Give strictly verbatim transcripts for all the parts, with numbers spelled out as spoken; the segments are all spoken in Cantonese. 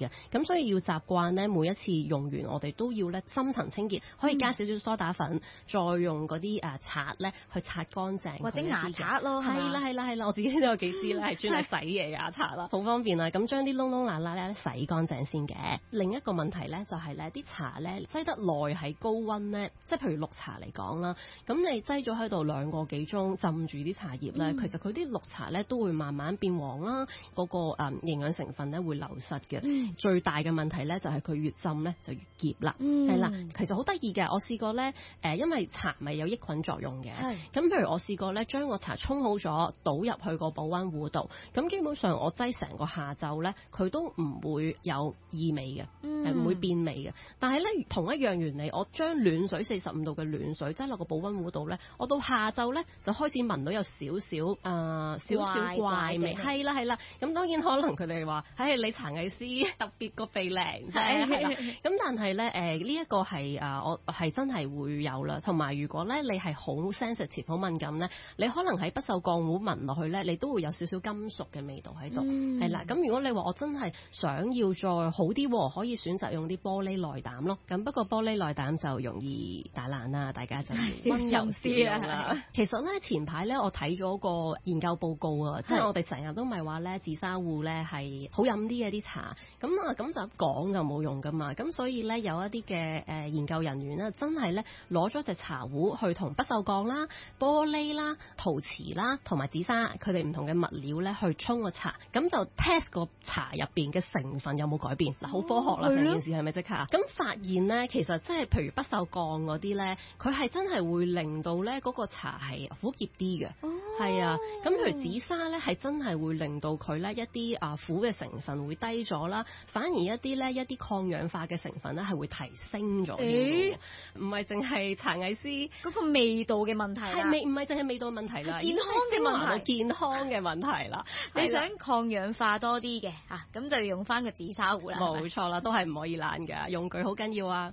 嘅，咁所以要習慣咧，每一次用完我哋都要咧深層清潔，可以加少少梳打粉，嗯、再用嗰啲誒刷咧去刷乾淨， 或者牙刷咯， 係啦係啦係啦，我自己都有幾支咧係專係洗嘢嘅牙刷啦，好方便啊！咁將啲窿窿罅罅咧洗乾淨先嘅。另一個問題咧就係咧啲茶咧擠得耐喺高溫咧，即係譬如綠茶嚟講啦，咁你擠咗喺度兩個幾鐘浸住啲茶葉咧，嗯、其實佢啲綠茶咧都會慢慢變黃啦，嗰、嗰個誒營養成分咧會流失嘅。嗯、最大嘅問題咧就係佢越浸咧就越澀啦，係啦、嗯。其實好得意嘅，我試過咧誒，因為茶咪有益菌作用嘅，咁是譬如我試過咧將個茶沖好咗，倒入去個保溫壺度，咁基本上我擠成個下晝咧，佢都唔會有異味嘅，唔、嗯、會變味嘅。但係咧同一樣原理，我將暖水四十五度嘅暖水擠落個保溫壺度咧，我到下晝咧就開始聞到有少少誒少少怪味，係啦係啦。咁當然可能佢哋話，唉，你茶藝師特別個鼻靈啫，係啦。咁但係咧誒呢一個係誒我係真係會有啦。同埋如果咧你係好 sensitive 好敏感咧，你可能喺不鏽鋼壺聞落去咧，你都會有少少金屬嘅味道喺度，係啦、嗯。咁如果你話我真係想要再好啲，可以選擇用啲玻璃內膽咯。咁不過玻璃內膽就容易打爛啦，大家就溫柔啲啦。其實咧前排咧我睇咗個研究報告啊，即係是我哋成日都咪話咧紫砂壺咧係好飲啲嘅啲茶，咁啊咁就講就冇用噶嘛。咁所以咧有一啲嘅誒研究人員咧真係咧攞咗隻茶壺去同不鏽鋼啦、玻璃啦、陶瓷啦同埋紫砂佢哋唔同嘅物料咧去沖個茶，咁就 test 個茶入邊嘅成分有冇改變嗱，好科學啦成、哦、件事係咪即刻？咁發現咧其實即係譬如不鏽鋼嗰啲咧，佢係真係會令到咧嗰個茶係苦澀啲嘅，係、哦、啊。咁譬如紫砂咧係真係會令到佢咧一啲啊苦嘅成分會低咗啦，反而一啲咧一啲抗氧化嘅成分咧係會提升咗嘅，唔係淨係茶藝師嗰個味道嘅問題， 係味唔係淨係味道問題啦， 健康嘅問題， 健康嘅問題啦。 你想抗氧化多啲嘅嚇，咁就要用翻個紫砂壺啦。 冇錯啦，都係唔可以懶㗎，用具好緊要啊！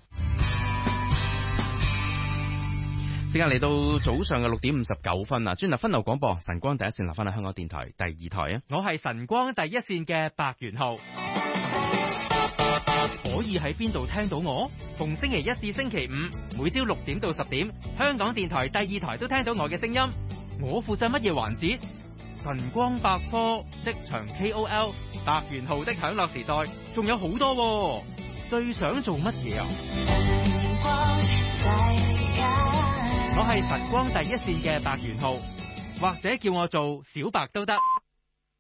時間嚟到早上嘅六點五十九分啊！專立分流廣播，晨光第一線留翻喺香港電台第二台啊！ 我係晨光第一線嘅白元浩，可以喺邊度聽到我？逢星期一至星期五，每朝六點到十點，香港電台第二台都聽到我嘅聲音。我負責乜嘢環節？晨光百科、職場 K O L、白元浩的享樂時代，仲有好多喎。最想做乜嘢啊？我係晨光第一線嘅白元浩，或者叫我做小白都得。